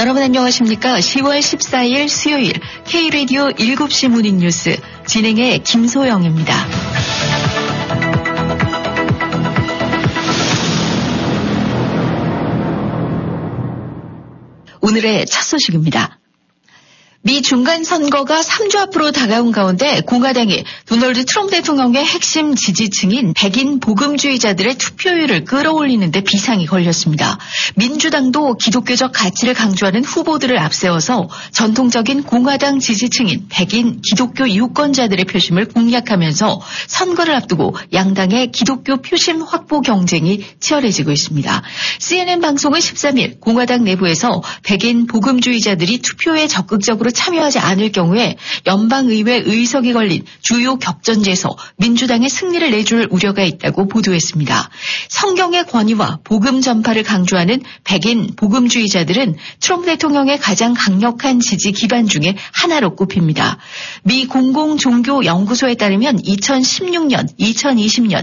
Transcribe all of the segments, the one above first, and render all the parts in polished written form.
여러분 안녕하십니까? 10월 14일 수요일 K라디오 7시 모닝 뉴스 진행의 김소영입니다. 오늘의 첫 소식입니다. 미 중간선거가 3주 앞으로 다가온 가운데 공화당이 도널드 트럼프 대통령의 핵심 지지층인 백인 복음주의자들의 투표율을 끌어올리는 데 비상이 걸렸습니다. 민주당도 기독교적 가치를 강조하는 후보들을 앞세워서 전통적인 공화당 지지층인 백인 기독교 유권자들의 표심을 공략하면서 선거를 앞두고 양당의 기독교 표심 확보 경쟁이 치열해지고 있습니다. CNN 방송은 13일 공화당 내부에서 백인 복음주의자들이 투표에 적극적으로 참여하지 않을 경우에 연방의회 의석이 걸린 주요 격전지에서 민주당의 승리를 내줄 우려가 있다고 보도했습니다. 성경의 권위와 복음 전파를 강조하는 백인 복음주의자들은 트럼프 대통령의 가장 강력한 지지 기반 중에 하나로 꼽힙니다. 미 공공종교연구소에 따르면 2016년, 2020년,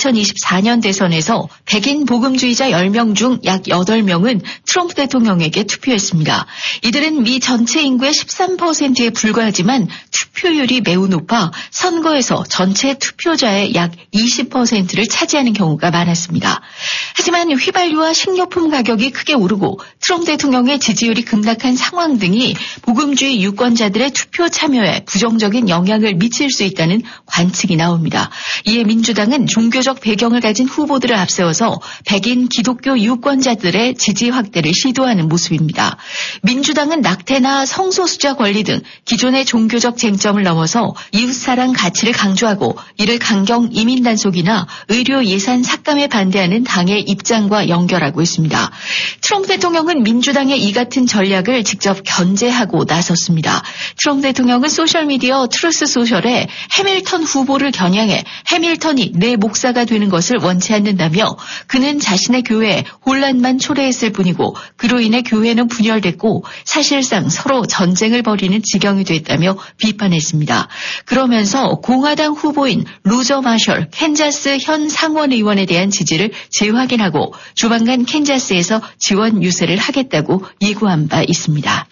2024년 대선에서 백인 복음주의자 10명 중 약 8명은 트럼프 대통령에게 투표했습니다. 이들은 미 전체 인구의 13%에 불과하지만 투표율이 매우 높아 선거에서 전체 투표자의 약 20%를 차지하는 경우가 많았습니다. 하지만 휘발유와 식료품 가격이 크게 오르고 트럼프 대통령의 지지율이 급락한 상황 등이 복음주의 유권자들의 투표 참여에 부정적인 영향을 미칠 수 있다는 관측이 나옵니다. 이에 민주당은 종교적 배경을 가진 후보들을 앞세워서 백인 기독교 유권자들의 지지 확대를 시도하는 모습입니다. 민주당은 낙태나 성소수자 권리 등 기존의 종교적 쟁점을 넘어서 이웃사랑 가치를 강조하고 이를 강경 이민 단속이나 의료 예산 삭감에 반대하는 당의 입장과 연결하고 있습니다. 트럼프 대통령은 민주당의 이 같은 전략을 직접 견제하고 나섰습니다. 트럼프 대통령은 소셜미디어 트루스 소셜에 해밀턴 후보를 겨냥해 해밀턴이 내 목사가 되는 것을 원치 않는다며 그는 자신의 교회에 혼란만 초래했을 뿐이고 그로 인해 교회는 분열됐고 사실상 서로 전쟁을 벌이는 지경이 됐다며 비판했습니다. 그러면서 공화당 후보인 로저 마셜 캔자스 현 상원의원에 대한 지지를 재확인하고 조만간 캔자스에서 지원 유세를 하겠다고 예고한 바 있습니다.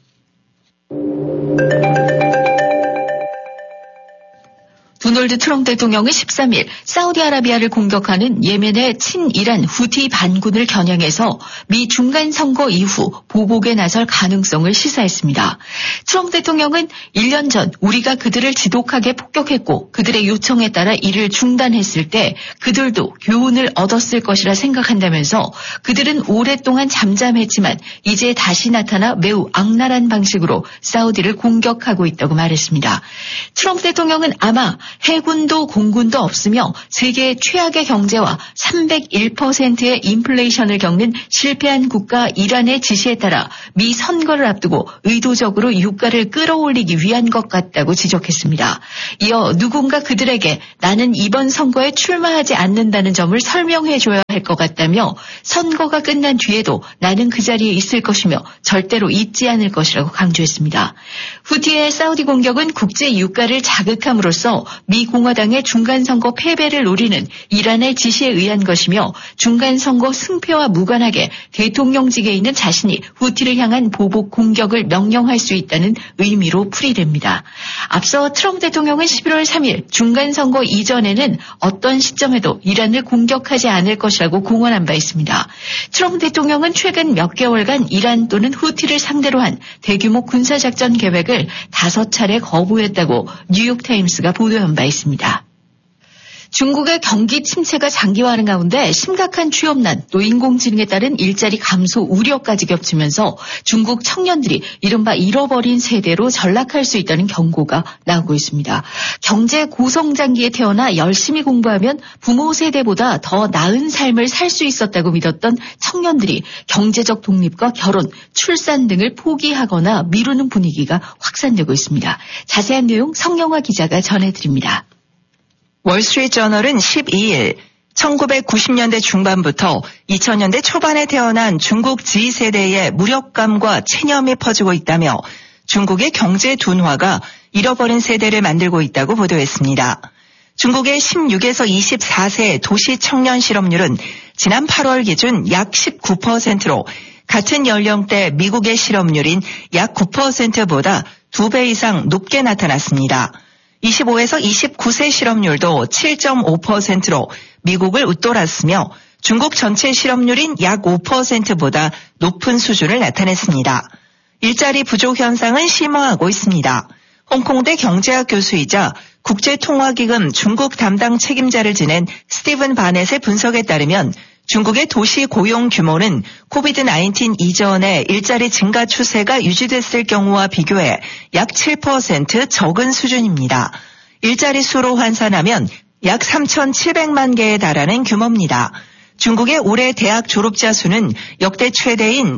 도널드 트럼프 대통령은 13일 사우디아라비아를 공격하는 예멘의 친이란 후티 반군을 겨냥해서 미 중간선거 이후 보복에 나설 가능성을 시사했습니다. 트럼프 대통령은 1년 전 우리가 그들을 지독하게 폭격했고 그들의 요청에 따라 이를 중단했을 때 그들도 교훈을 얻었을 것이라 생각한다면서 그들은 오랫동안 잠잠했지만 이제 다시 나타나 매우 악랄한 방식으로 사우디를 공격하고 있다고 말했습니다. 트럼프 대통령은 아마 해군도 공군도 없으며 세계 최악의 경제와 301%의 인플레이션을 겪는 실패한 국가 이란의 지시에 따라 미 선거를 앞두고 의도적으로 유가를 끌어올리기 위한 것 같다고 지적했습니다. 이어 누군가 그들에게 나는 이번 선거에 출마하지 않는다는 점을 설명해줘야 할 것 같다며 선거가 끝난 뒤에도 나는 그 자리에 있을 것이며 절대로 잊지 않을 것이라고 강조했습니다. 후티의 사우디 공격은 국제 유가를 자극함으로써 미 공화당의 중간선거 패배를 노리는 이란의 지시에 의한 것이며 중간선거 승패와 무관하게 대통령직에 있는 자신이 후티를 향한 보복 공격을 명령할 수 있다는 의미로 풀이됩니다. 앞서 트럼프 대통령은 11월 3일 중간선거 이전에는 어떤 시점에도 이란을 공격하지 않을 것이라고 공언한 바 있습니다. 트럼프 대통령은 최근 몇 개월간 이란 또는 후티를 상대로 한 대규모 군사작전 계획을 5차례 거부했다고 뉴욕타임스가 보도한 바 있습니다. 중국의 경기 침체가 장기화하는 가운데 심각한 취업난 또 인공지능에 따른 일자리 감소 우려까지 겹치면서 중국 청년들이 이른바 잃어버린 세대로 전락할 수 있다는 경고가 나오고 있습니다. 경제 고성장기에 태어나 열심히 공부하면 부모 세대보다 더 나은 삶을 살 수 있었다고 믿었던 청년들이 경제적 독립과 결혼, 출산 등을 포기하거나 미루는 분위기가 확산되고 있습니다. 자세한 내용 성영화 기자가 전해드립니다. 월스트리트저널은 12일 1990년대 중반부터 2000년대 초반에 태어난 중국 G세대의 무력감과 체념이 퍼지고 있다며 중국의 경제 둔화가 잃어버린 세대를 만들고 있다고 보도했습니다. 중국의 16에서 24세 도시 청년 실업률은 지난 8월 기준 약 19%로 같은 연령대 미국의 실업률인 약 9%보다 2배 이상 높게 나타났습니다. 25에서 29세 실업률도 7.5%로 미국을 웃돌았으며 중국 전체 실업률인 약 5%보다 높은 수준을 나타냈습니다. 일자리 부족 현상은 심화하고 있습니다. 홍콩대 경제학 교수이자 국제통화기금 중국 담당 책임자를 지낸 스티븐 바넷의 분석에 따르면 중국의 도시 고용 규모는 코비드-19 이전의 일자리 증가 추세가 유지됐을 경우와 비교해 약 7% 적은 수준입니다. 일자리 수로 환산하면 약 3,700만 개에 달하는 규모입니다. 중국의 올해 대학 졸업자 수는 역대 최대인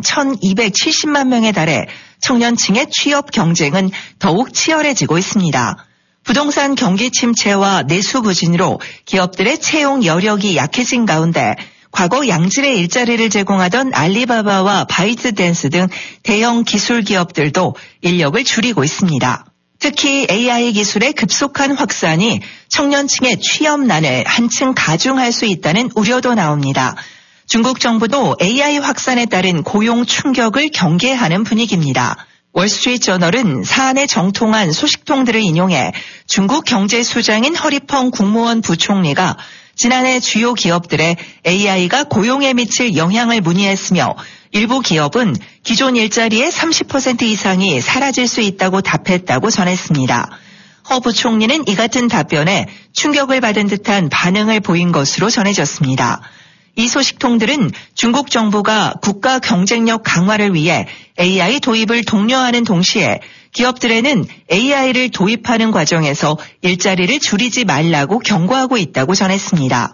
1,270만 명에 달해 청년층의 취업 경쟁은 더욱 치열해지고 있습니다. 부동산 경기 침체와 내수 부진으로 기업들의 채용 여력이 약해진 가운데 과거 양질의 일자리를 제공하던 알리바바와 바이트댄스 등 대형 기술 기업들도 인력을 줄이고 있습니다. 특히 AI 기술의 급속한 확산이 청년층의 취업난을 한층 가중할 수 있다는 우려도 나옵니다. 중국 정부도 AI 확산에 따른 고용 충격을 경계하는 분위기입니다. 월스트리트저널은 사안에 정통한 소식통들을 인용해 중국 경제수장인 허리펑 국무원 부총리가 지난해 주요 기업들의 AI가 고용에 미칠 영향을 문의했으며 일부 기업은 기존 일자리의 30% 이상이 사라질 수 있다고 답했다고 전했습니다. 허 부총리는 이 같은 답변에 충격을 받은 듯한 반응을 보인 것으로 전해졌습니다. 이 소식통들은 중국 정부가 국가 경쟁력 강화를 위해 AI 도입을 독려하는 동시에 기업들에는 AI를 도입하는 과정에서 일자리를 줄이지 말라고 경고하고 있다고 전했습니다.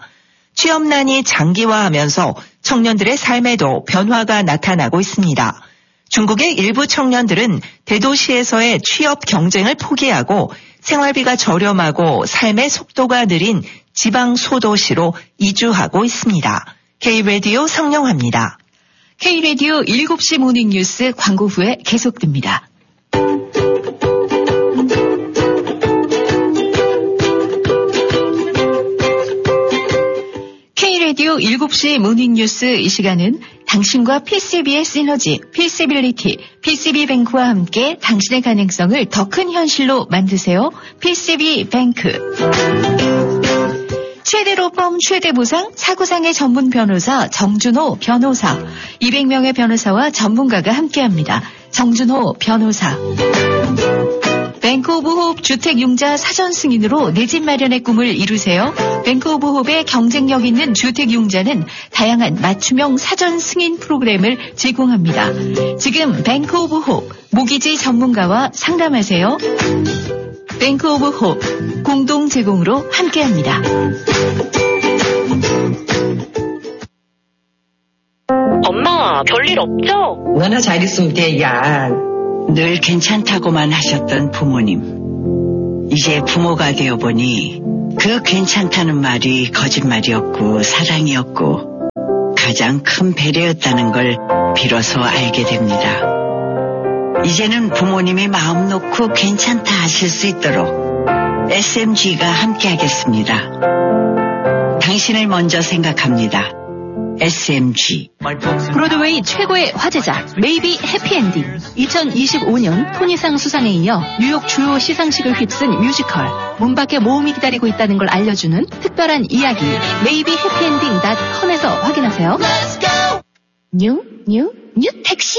취업난이 장기화하면서 청년들의 삶에도 변화가 나타나고 있습니다. 중국의 일부 청년들은 대도시에서의 취업 경쟁을 포기하고 생활비가 저렴하고 삶의 속도가 느린 지방 소도시로 이주하고 있습니다. K-라디오 성령화입니다. K-라디오 7시 모닝뉴스 광고 후에 계속됩니다. K-라디오 7시 모닝뉴스 이 시간은 당신과 PCB의 시너지, PC빌리티, PCB뱅크와 함께 당신의 가능성을 더 큰 현실로 만드세요. PCB뱅크. 최대로 펌 최대 보상 사구상의 전문 변호사 정준호 변호사. 200명의 변호사와 전문가가 함께합니다. 정준호 변호사. 뱅크 오브 호흡 주택융자 사전 승인으로 내 집 마련의 꿈을 이루세요. 뱅크 오브 호흡의 경쟁력 있는 주택융자는 다양한 맞춤형 사전 승인 프로그램을 제공합니다. 지금 뱅크 오브 호흡 모기지 전문가와 상담하세요. 뱅크 오브 호흡 공동 제공으로 함께합니다. 엄마, 별일 없죠? 너나 잘 있으면 돼, 야. 늘 괜찮다고만 하셨던 부모님. 이제 부모가 되어보니 그 괜찮다는 말이 거짓말이었고 사랑이었고 가장 큰 배려였다는 걸 비로소 알게 됩니다. 이제는 부모님이 마음 놓고 괜찮다 하실 수 있도록 SMG가 함께하겠습니다. 당신을 먼저 생각합니다. SMG. 브로드웨이 최고의 화제작 메이비 해피엔딩. 2025년 토니상 수상에 이어 뉴욕 주요 시상식을 휩쓴 뮤지컬. 문 밖에 모험이 기다리고 있다는 걸 알려주는 특별한 이야기 메이비 해피엔딩.com에서 확인하세요. 뉴 택시